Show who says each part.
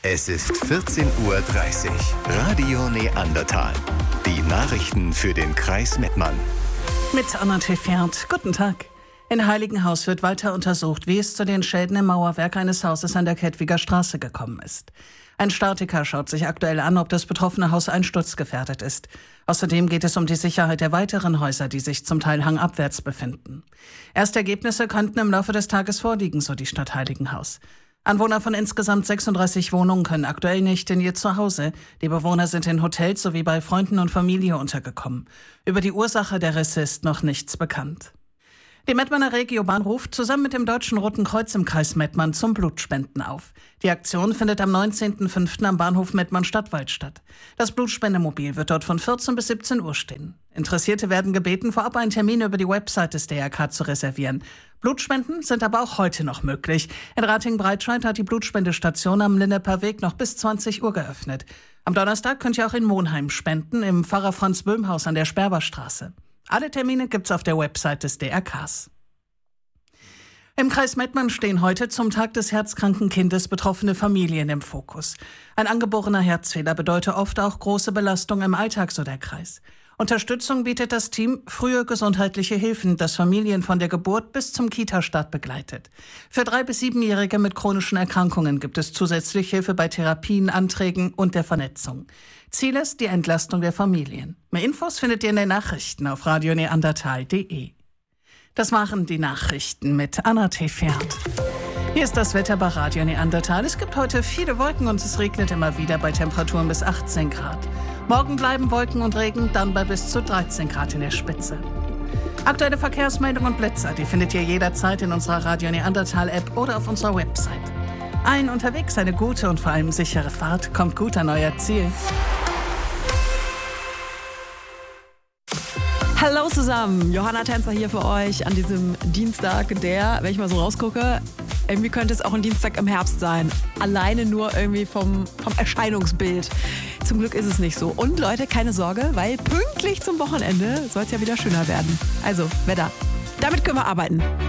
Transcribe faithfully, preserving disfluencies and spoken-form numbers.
Speaker 1: Es ist vierzehn Uhr dreißig. Radio Neandertal. Die Nachrichten für den Kreis Mettmann.
Speaker 2: Mit Anna Tefert. Guten Tag. In Heiligenhaus wird weiter untersucht, wie es zu den Schäden im Mauerwerk eines Hauses an der Kettwiger Straße gekommen ist. Ein Statiker schaut sich aktuell an, ob das betroffene Haus einsturzgefährdet ist. Außerdem geht es um die Sicherheit der weiteren Häuser, die sich zum Teil hangabwärts befinden. Erste Ergebnisse könnten im Laufe des Tages vorliegen, so die Stadt Heiligenhaus. Anwohner von insgesamt sechsunddreißig Wohnungen können aktuell nicht in ihr Zuhause. Die Bewohner sind in Hotels sowie bei Freunden und Familie untergekommen. Über die Ursache der Risse ist noch nichts bekannt. Die Mettmanner Regiobahn ruft zusammen mit dem Deutschen Roten Kreuz im Kreis Mettmann zum Blutspenden auf. Die Aktion findet am neunzehnten fünften am Bahnhof Mettmann-Stadtwald statt. Das Blutspendemobil wird dort von vierzehn bis siebzehn Uhr stehen. Interessierte werden gebeten, vorab einen Termin über die Website des D R K zu reservieren. Blutspenden sind aber auch heute noch möglich. In Rating-Breitscheid hat die Blutspendestation am Linneper Weg noch bis zwanzig Uhr geöffnet. Am Donnerstag könnt ihr auch in Monheim spenden, im Pfarrer Franz Böhm Haus an der Sperberstraße. Alle Termine gibt's auf der Website des D R Ks. Im Kreis Mettmann stehen heute zum Tag des herzkranken Kindes betroffene Familien im Fokus. Ein angeborener Herzfehler bedeutet oft auch große Belastung im Alltag, so der Kreis. Unterstützung bietet das Team Frühe gesundheitliche Hilfen, das Familien von der Geburt bis zum Kita-Start begleitet. Für drei- bis siebenjährige mit chronischen Erkrankungen gibt es zusätzlich Hilfe bei Therapien, Anträgen und der Vernetzung. Ziel ist die Entlastung der Familien. Mehr Infos findet ihr in den Nachrichten auf radio neandertal punkt de. Das waren die Nachrichten mit Anna Tefert. Hier ist das Wetter bei Radio Neandertal. Es gibt heute viele Wolken und es regnet immer wieder bei Temperaturen bis achtzehn Grad. Morgen bleiben Wolken und Regen, dann bei bis zu dreizehn Grad in der Spitze. Aktuelle Verkehrsmeldungen und Blitzer, die findet ihr jederzeit in unserer Radio Neandertal App oder auf unserer Website. Allen unterwegs eine gute und vor allem sichere Fahrt. Kommt gut an euer Ziel.
Speaker 3: Hallo zusammen, Johanna Tänzer hier für euch an diesem Dienstag, der, wenn ich mal so rausgucke, irgendwie könnte es auch ein Dienstag im Herbst sein. Alleine nur irgendwie vom, vom Erscheinungsbild. Zum Glück ist es nicht so. Und Leute, keine Sorge, weil pünktlich zum Wochenende soll es ja wieder schöner werden. Also, Wetter. Damit können wir arbeiten.